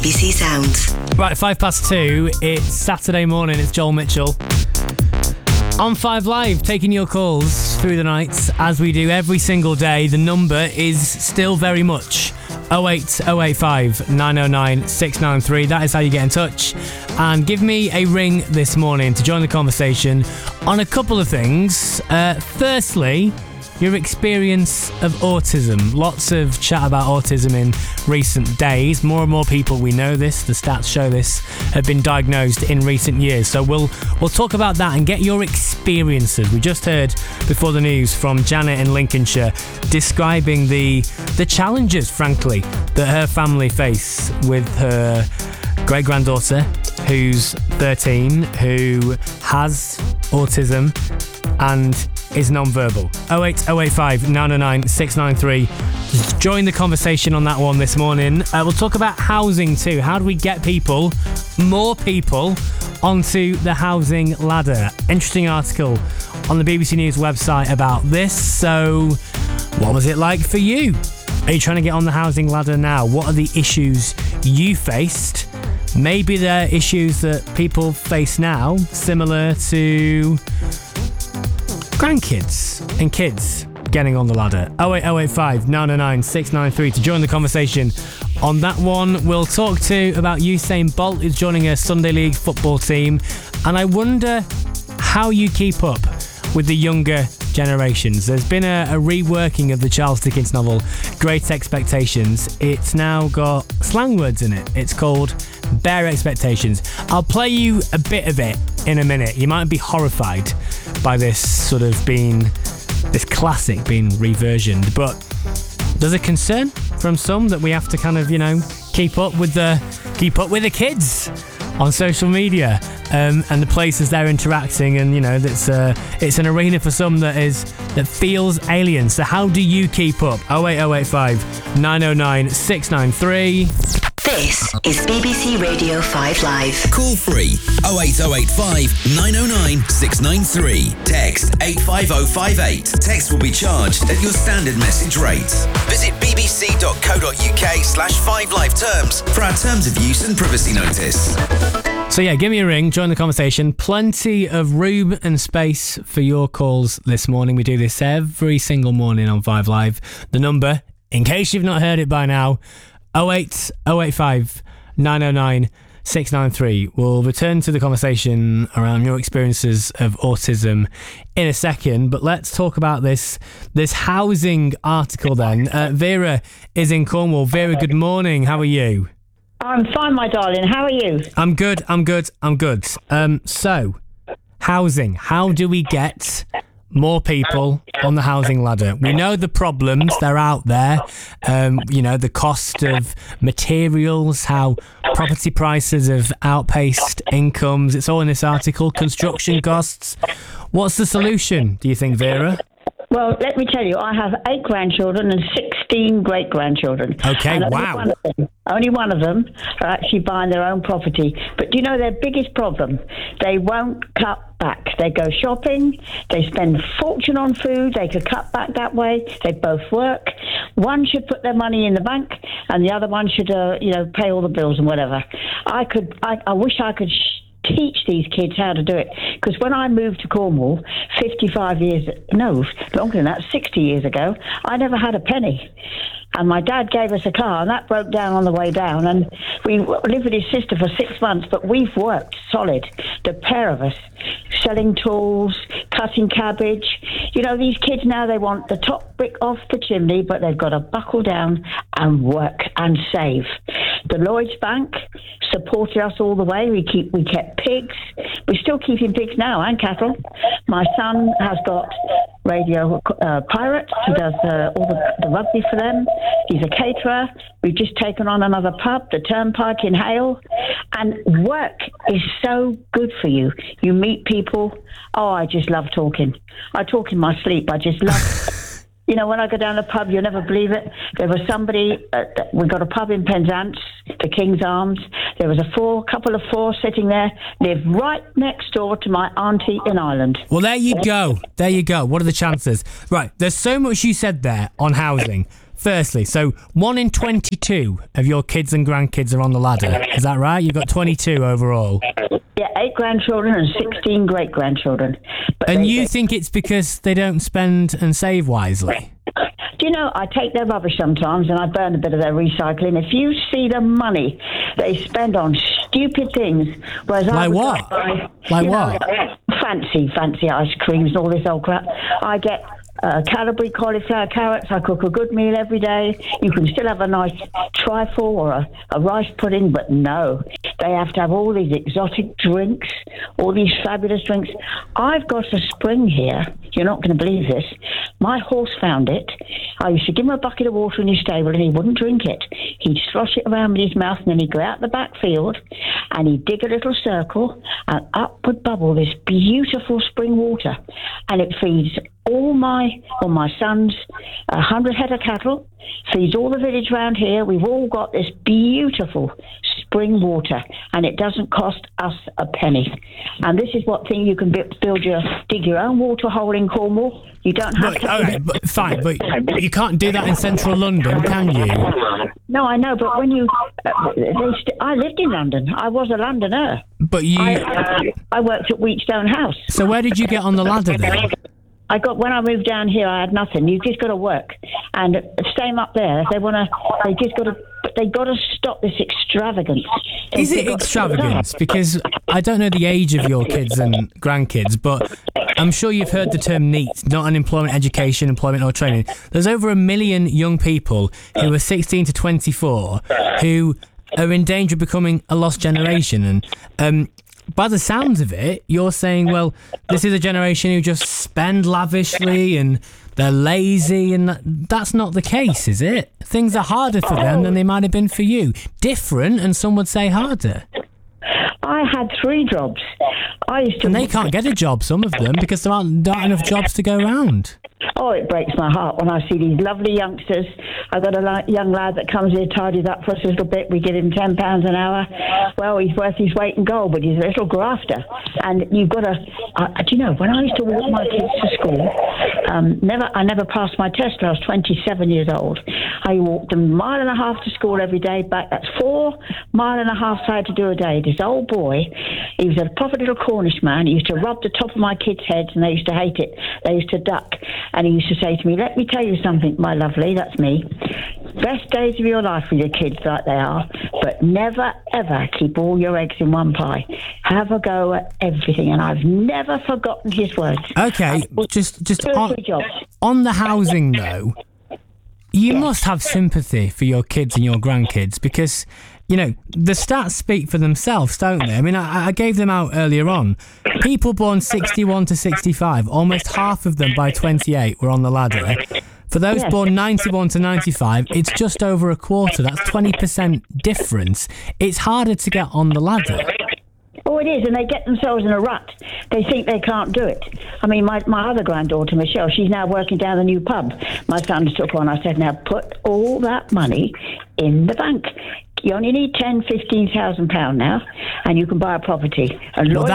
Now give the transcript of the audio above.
BBC Sounds. Right, 2:05, it's Saturday morning, it's Joel Mitchell. On 5 Live, taking your calls through the night, as we do every single day. The number is still very much 08085 909 693. That is how you get in touch. And give me a ring this morning to join the conversation on a couple of things. Firstly, your experience of autism. Lots of chat about autism in recent days. More and more people, we know this, the stats show this, have been diagnosed in recent years. So we'll talk about that and get your experiences. We just heard before the news from Janet in Lincolnshire describing the challenges, frankly, that her family face with her great-granddaughter, who's 13, who has autism and is non-verbal. 08085 909 693. Just join the conversation on that one this morning. We'll talk about housing too. How do we get more people, onto the housing ladder? Interesting article on the BBC News website about this. So, what was it like for you? Are you trying to get on the housing ladder now? What are the issues you faced? Maybe they're issues that people face now, similar to grandkids and kids getting on the ladder. 08085 909 693 to join the conversation on that one. We'll talk too about Usain Bolt, who's joining a Sunday League football team, and I wonder how you keep up with the younger generations. There's been a reworking of the Charles Dickens novel Great Expectations. It's now got slang words in it. It's called Bare Expectations. I'll play you a bit of it in a minute. You might be horrified by this this classic being reversioned, but there's a concern from some that we have to kind of, keep up with the kids on social media, and the places they're interacting, and it's an arena for some that feels alien. So how do you keep up? 08085 909 693. This is BBC Radio 5 Live. Call free 08085 909 693. Text 85058. Text will be charged at your standard message rate. Visit bbc.co.uk/5live terms for our terms of use and privacy notice. So yeah, give me a ring, join the conversation. Plenty of room and space for your calls this morning. We do this every single morning on 5 Live. The number, in case you've not heard it by now, 08085 909 693. We'll return to the conversation around your experiences of autism in a second, but let's talk about this housing article then. Vera is in Cornwall. Vera, good morning. How are you? I'm fine, my darling. How are you? I'm good. So, housing. How do we get more people on the housing ladder? We know the problems, they're out there. The cost of materials, how property prices have outpaced incomes. It's all in this article. Construction costs. What's the solution, do you think, Vera? Well, let me tell you, I have 8 grandchildren and 16 great-grandchildren. Okay, and wow. Only one of them are actually buying their own property. But do you know their biggest problem? They won't cut back. They go shopping, they spend a fortune on food, they could cut back that way. They both work. One should put their money in the bank and the other one should, pay all the bills and whatever. I wish I could teach these kids how to do it, because when I moved to Cornwall 60 years ago, I never had a penny, and my dad gave us a car and that broke down on the way down, and we lived with his sister for 6 months, but we've worked solid, the pair of us, selling tools, cutting cabbage. These kids now, they want the top brick off the chimney, but they've got to buckle down and work and save. The Lloyds Bank supported us all the way. We kept pigs. We're still keeping pigs now and cattle. My son has got Radio Pirates. He does all the rugby for them. He's a caterer. We've just taken on another pub, the Turnpike in Hale. And work is so good for you. You meet people. Oh, I just love talking. I talk in my sleep. I just love... when I go down the pub, you'll never believe it. There was somebody, we got a pub in Penzance, the King's Arms. There was a couple of four sitting there, lived right next door to my auntie in Ireland. Well, there you go. What are the chances? Right, there's so much you said there on housing. firstly, so 1 in 22 of your kids and grandkids are on the ladder. Is that right? You've got 22 overall. Yeah, 8 grandchildren and 16 great-grandchildren. And you think it's because they don't spend and save wisely? Do you know, I take their rubbish sometimes and I burn a bit of their recycling. If you see the money they spend on stupid things, whereas I like would what? buy, Like what? Fancy ice creams and all this old crap. I get Cadbury cauliflower carrots. I cook a good meal every day. You can still have a nice trifle or a rice pudding, but no, they have to have all these exotic drinks, all these fabulous drinks. I've got a spring here. You're not going to believe this. My horse found it. I used to give him a bucket of water in his stable and he wouldn't drink it. He'd slosh it around with his mouth and then he'd go out the back field and he'd dig a little circle and up would bubble this beautiful spring water, and it feeds all my son's 100 head of cattle, feeds all the village round here. We've all got this beautiful spring water, and it doesn't cost us a penny. And this is what thing you can dig your own water hole in Cornwall. You don't have to. Okay, but fine, but you can't do that in central London, can you? No, I know, but when you, I lived in London. I was a Londoner. But you, I worked at Wheatstone House. So where did you get on the ladder then? When I moved down here, I had nothing. You've just got to work, and same up there. If they want to, they got to stop this extravagance. Is it extravagance? Because I don't know the age of your kids and grandkids, but I'm sure you've heard the term NEET, not unemployment, education, employment or training. There's over 1 million young people who are 16 to 24 who are in danger of becoming a lost generation. And by the sounds of it, you're saying, well, this is a generation who just spend lavishly and they're lazy, and that's not the case, is it? Things are harder for them than they might have been for you. Different, and some would say harder. I had 3 jobs. And they can't get a job, some of them, because there aren't enough jobs to go around. Oh, it breaks my heart when I see these lovely youngsters. I've got a young lad that comes here, tidies up for us a little bit. We give him £10 an hour. Well, he's worth his weight in gold, but he's a little grafter. And you've got to... do you know, when I used to walk my kids to school, I never passed my test till I was 27 years old. I walked them 1.5 miles to school every day back. That's 4.5 miles I had to do a day. This old boy, he was a proper little Cornish man. He used to rub the top of my kids' heads, and they used to hate it. They used to duck. And he used to say to me, let me tell you something, my lovely, that's me. Best days of your life with your kids like they are, but never, ever keep all your eggs in one pie. Have a go at everything, and I've never forgotten his words. Okay, just on the housing, though, you must have sympathy for your kids and your grandkids because... You know, the stats speak for themselves, don't they? I mean, I gave them out earlier on. People born 61 to 65, almost half of them by 28 were on the ladder. For those born 91 to 95, it's just over a quarter. That's 20% difference. It's harder to get on the ladder. Oh, it is, and they get themselves in a rut. They think they can't do it. I mean, my other granddaughter, Michelle, she's now working down the new pub. My son took on. I said, now put all that money in the bank. You only need £10,000, £15,000 now, and you can buy a property. And